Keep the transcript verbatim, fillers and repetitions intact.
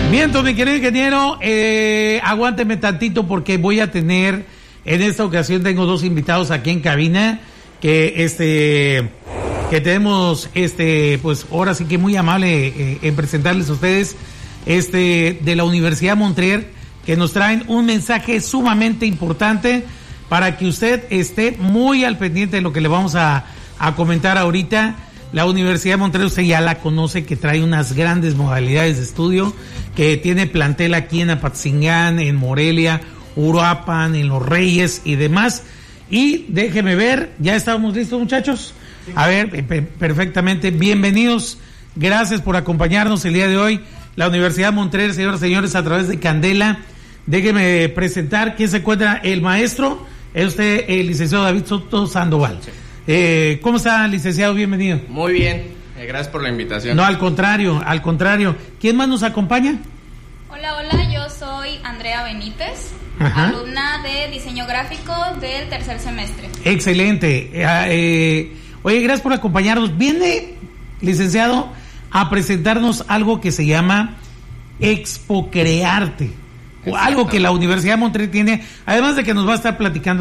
Bien, entonces, mi querido ingeniero, eh, aguánteme tantito porque voy a tener, en esta ocasión tengo dos invitados aquí en cabina, que este, que tenemos, este, pues ahora sí que muy amable eh, en presentarles a ustedes, este, de la Universidad Montreal, que nos traen un mensaje sumamente importante para que usted esté muy al pendiente de lo que le vamos a, a comentar ahorita. La Universidad de Montreal, usted ya la conoce, que trae unas grandes modalidades de estudio, que tiene plantel aquí en Apatzingán, en Morelia, Uruapan, en Los Reyes y demás. Y déjeme ver, ¿ya estábamos listos, muchachos? A ver, perfectamente, bienvenidos, gracias por acompañarnos el día de hoy. La Universidad de Montreal, señoras y señores, a través de Candela. Déjeme presentar quién se encuentra, el maestro, es usted el licenciado David Soto Sandoval. Sí. Eh, ¿Cómo está, licenciado? Bienvenido. Muy bien, eh, gracias por la invitación. No, al contrario, al contrario. ¿Quién más nos acompaña? Hola, hola, yo soy Andrea Benítez, Ajá. alumna de diseño gráfico del tercer semestre. Excelente. Eh, eh, oye, gracias por acompañarnos. Viene, licenciado, a presentarnos algo que se llama Expo Crearte, algo que la Universidad de Montreal tiene, además de que nos va a estar platicando